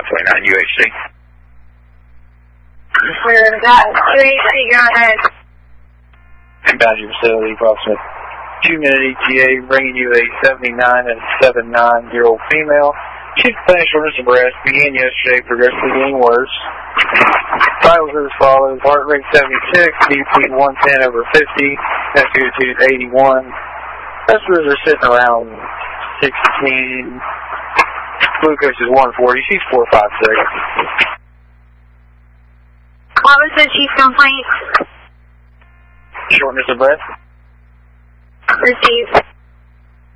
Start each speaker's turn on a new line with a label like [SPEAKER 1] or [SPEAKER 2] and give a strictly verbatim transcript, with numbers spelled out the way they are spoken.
[SPEAKER 1] five twenty-nine U H C.
[SPEAKER 2] We've got U H C, go ahead.
[SPEAKER 1] Inbound your facility, approximate two minute E T A, bringing you a seventy-nine and seven nine year old female. She's planning shortness of breath, began yesterday, progressively getting worse. Vitals are as follows: heart rate seventy-six, B P one ten over fifty, S P O two eighty-one. Respirators are sitting around sixteen. Glucose is one forty. She's four five six.
[SPEAKER 2] What was the chief complaint?
[SPEAKER 1] Shortness of breath.
[SPEAKER 2] Received.